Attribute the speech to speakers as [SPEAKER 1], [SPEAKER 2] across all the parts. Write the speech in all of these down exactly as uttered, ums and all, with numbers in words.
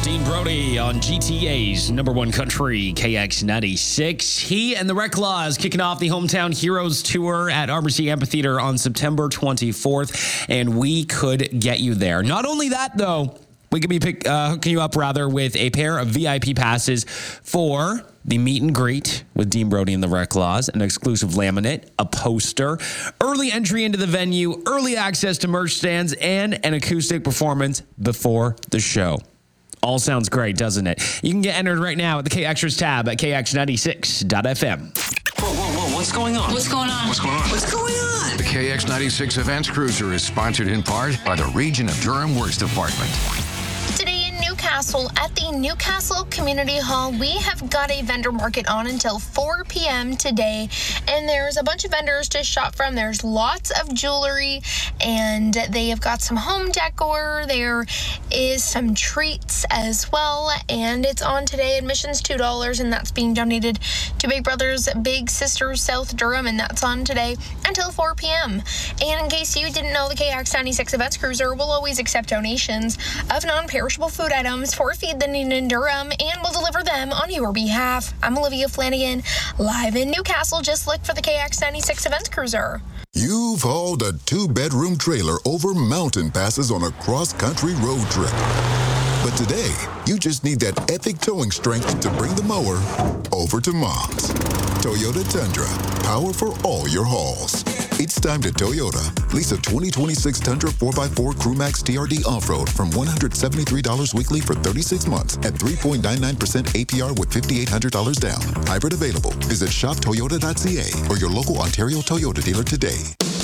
[SPEAKER 1] Dean Brody on G T A's number one country, K X ninety-six. He and the Reclaws kicking off the Hometown Heroes Tour at Arbor City Amphitheater on September twenty-fourth, and we could get you there. Not only that, though, we could be pick, uh, hooking you up, rather, with a pair of V I P passes for the meet and greet with Dean Brody and the Reclaws, an exclusive laminate, a poster, early entry into the venue, early access to merch stands, and an acoustic performance before the show. All sounds great, doesn't it? You can get entered right now at the K Extras tab at K X ninety-six dot F M.
[SPEAKER 2] Whoa, whoa, whoa, what's going on?
[SPEAKER 3] What's going on?
[SPEAKER 2] What's going on?
[SPEAKER 3] What's going on?
[SPEAKER 4] The K X ninety-six Events Cruiser is sponsored in part by the Region of Durham Works Department.
[SPEAKER 5] Today in Newcastle, at the Newcastle Community Hall, we have got a vendor market on until four p.m. today, and there's a bunch of vendors to shop from. There's lots of jewelry, and they have got some home decor. There is some treats as well, and it's on today. Admission's two dollars, and that's being donated to Big Brothers Big Sisters South Durham, and that's on today until four p.m. And in case you didn't know, the K X ninety-six Events Cruiser will always accept donations of non-perishable food items for Feed the Need in Durham, and will deliver them on your behalf. I'm Olivia Flanagan, live in Newcastle. Just look for the K X ninety-six Events Cruiser.
[SPEAKER 6] You've hauled a two-bedroom trailer over mountain passes on a cross-country road trip. But today, you just need that epic towing strength to bring the mower over to Mom's. Toyota Tundra, power for all your hauls. It's time to Toyota. Lease a twenty twenty-six Tundra four by four Crewmax T R D Off-Road from one hundred seventy-three dollars weekly for thirty-six months at three point nine nine percent A P R with five thousand eight hundred dollars down. Hybrid available. Visit shop toyota dot c a or your local Ontario Toyota dealer today.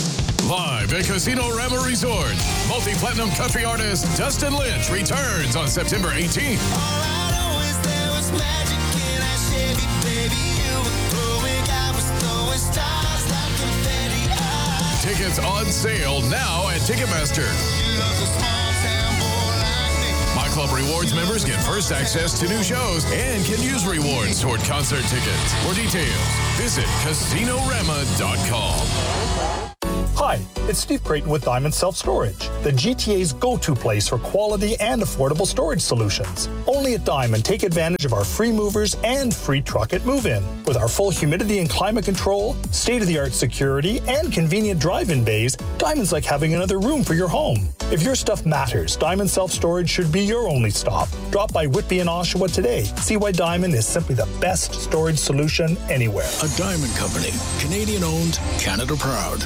[SPEAKER 7] Live at Casino Rama Resort, multi-platinum country artist Dustin Lynch returns on September eighteenth.
[SPEAKER 8] All I know is there was magic in that Chevy, baby. You were glowing, I was throwing stars like confetti. I...
[SPEAKER 7] Tickets on sale now at Ticketmaster.
[SPEAKER 8] You love a small town boy like me.
[SPEAKER 7] My Club Rewards members get first access to new shows and can use rewards toward concert tickets. For details, visit casino rama dot com.
[SPEAKER 9] Hi, it's Steve Creighton with Diamond Self Storage, the G T A's go-to place for quality and affordable storage solutions. Only at Diamond, take advantage of our free movers and free truck at move-in. With our full humidity and climate control, state-of-the-art security, and convenient drive-in bays, Diamond's like having another room for your home. If your stuff matters, Diamond Self Storage should be your only stop. Drop by Whitby and Oshawa today. See why Diamond is simply the best storage solution anywhere.
[SPEAKER 10] A Diamond Company, Canadian-owned, Canada proud.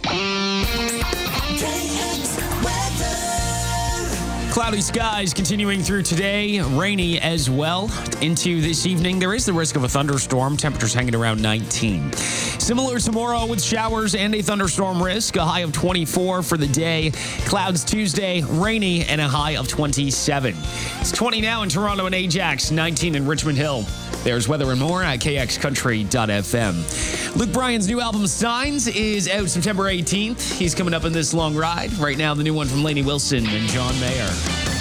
[SPEAKER 1] Cloudy skies continuing through today, rainy as well into this evening. There is the risk of a thunderstorm, temperatures hanging around nineteen. Similar tomorrow with showers and a thunderstorm risk, a high of twenty-four for the day. Clouds Tuesday, rainy, and a high of twenty-seven. It's twenty now in Toronto and Ajax, nineteen in Richmond Hill. There's weather and more at K X country dot F M. Luke Bryan's new album, Signs, is out September eighteenth. He's coming up in this long ride. Right now, the new one from Lainey Wilson and John Mayer.